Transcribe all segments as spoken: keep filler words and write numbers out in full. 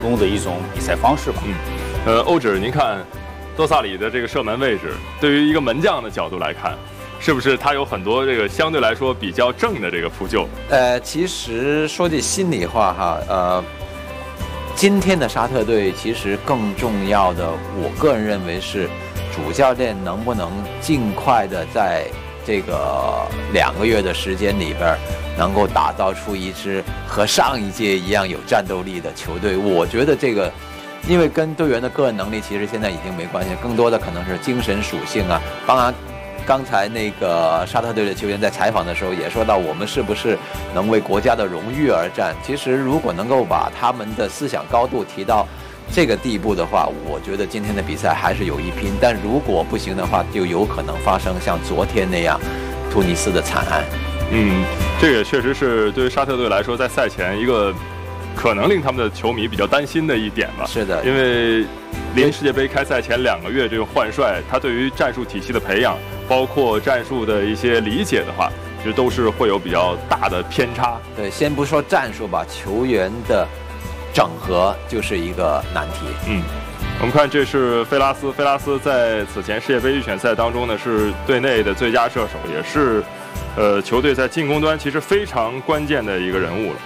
攻的一种比赛方式吧。 嗯，呃，欧指，您看多萨里的这个射门位置，对于一个门将的角度来看，是不是他有很多这个相对来说比较正的这个扑救？ 呃，其实说句心里话哈，呃，今天的沙特队其实更重要的，我个人认为是主教练能不能尽快的在这个两个月的时间里边，能够打造出一支和上一届一样有战斗力的球队。我觉得这个，因为跟队员的个人能力其实现在已经没关系，更多的可能是精神属性啊。当然，刚才那个沙特队的球员在采访的时候也说到，我们是不是能为国家的荣誉而战？其实如果能够把他们的思想高度提到这个地步的话，我觉得今天的比赛还是有一拼。但如果不行的话，就有可能发生像昨天那样突尼斯的惨案。 嗯，这也确实是对于沙特队来说，在赛前一个可能令他们的球迷比较担心的一点吧。 是的， 因为临世界杯开赛前两个月这个换帅，他对于战术体系的培养，包括战术的一些理解的话，其实都是会有比较大的偏差。 对，先不说战术吧，球员的整合就是一个难题。 嗯，我们看这是菲拉斯，菲拉斯在此前世界杯预选赛当中呢是队内的最佳射手，也是呃球队在进攻端其实非常关键的一个人物了。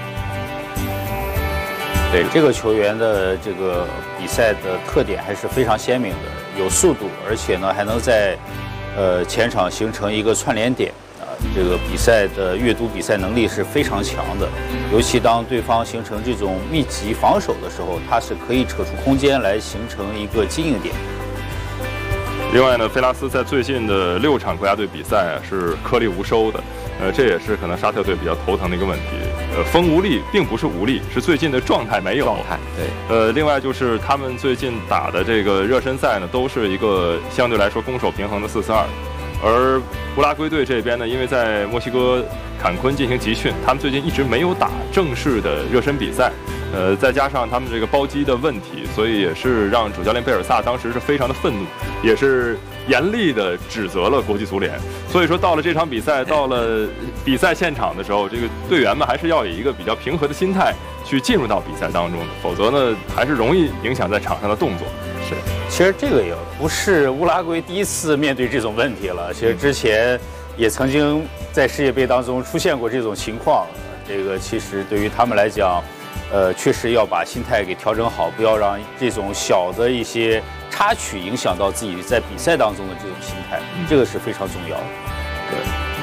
对这个球员的这个比赛的特点还是非常鲜明的，有速度，而且呢还能在呃前场形成一个串联点啊、呃，这个比赛的阅读比赛能力是非常强的，尤其当对方形成这种密集防守的时候，他是可以扯出空间来形成一个接应点。 另外呢，菲拉斯在最近的六场国家队比赛啊是颗粒无收的，呃，这也是可能沙特队比较头疼的一个问题。呃，锋无力并不是无力，是最近的状态没有。 状态对。 呃，另外就是他们最近打的这个热身赛呢，都是一个相对来说攻守平衡的四四二，而乌拉圭队这边呢，因为在墨西哥坎昆进行集训，他们最近一直没有打正式的热身比赛。呃，再加上他们这个包机的问题，所以也是让主教练贝尔萨当时是非常的愤怒，也是严厉的指责了国际足联。所以说，到了这场比赛，到了比赛现场的时候，这个队员们还是要以一个比较平和的心态去进入到比赛当中的，否则呢，还是容易影响在场上的动作。 是，其实这个也不是乌拉圭第一次面对这种问题了，其实之前也曾经在世界杯当中出现过这种情况。这个其实对于他们来讲，呃，确实要把心态给调整好，不要让这种小的一些插曲影响到自己在比赛当中的这种心态，这个是非常重要的。 对，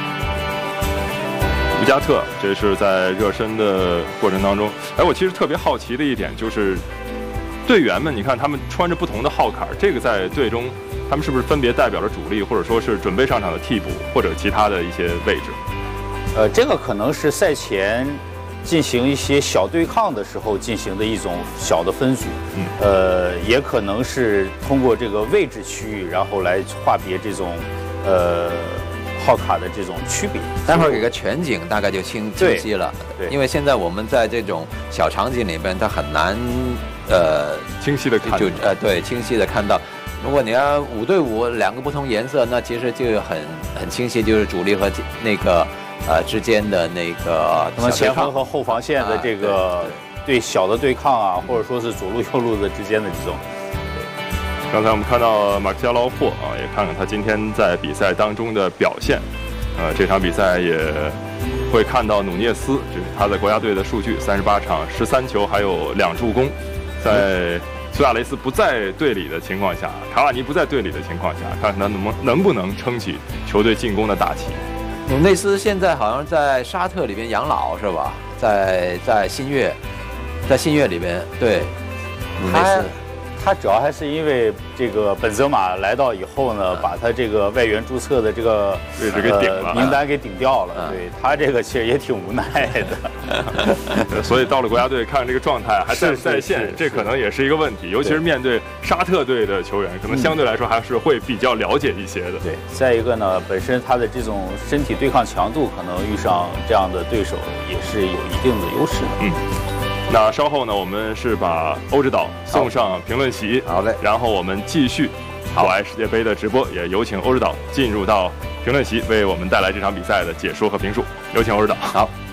乌加特，这是在热身的过程当中。哎，我其实特别好奇的一点就是，队员们，你看他们穿着不同的号坎，这个在队中，他们是不是分别代表着主力，或者说是准备上场的替补，或者其他的一些位置？ 呃，这个可能是赛前进行一些小对抗的时候进行的一种小的分组，嗯，呃，也可能是通过这个位置区域，然后来划别这种，呃，号卡的这种区别。 待会儿给个全景，大概就清清晰了。 对， 因为现在我们在这种小场景里边，它很难，呃， 清晰的看， 就呃对，清晰的看到。如果你要五对五两个不同颜色，那其实就很很清晰，就是主力和那个。呃，之间的那个那么前锋和后防线的这个、啊、对, 对小的对抗啊，或者说是左路右路的之间的这种。 对，刚才我们看到马克西亚劳霍啊，也看看他今天在比赛当中的表现。呃，这场比赛也会看到努涅斯，就是他在国家队的数据：三十八场十三球，还有两助攻。在苏亚雷斯不在队里的情况下，卡瓦尼不在队里的情况下，看看他能不能不能撑起球队进攻的大旗。 努内斯现在好像在沙特里边养老是吧？在在新月，在新月里边，对，努内斯。 他主要还是因为这个本泽马来到以后呢，把他这个外援注册的这个位置给顶了、 呃、名单给顶掉了。嗯、对他这个其实也挺无奈的。 所以到了国家队，看这个状态还在在线，这可能也是一个问题。尤其是面对沙特队的球员，可能相对来说还是会比较了解一些的。 对，再一个呢，本身他的这种身体对抗强度，可能遇上这样的对手也是有一定的优势的。 嗯。那稍后呢，我们是把欧指导送上评论席， 好嘞， 然后我们继续国爱世界杯的直播，也有请欧指导进入到评论席，为我们带来这场比赛的解说和评述。有请欧指导。 好。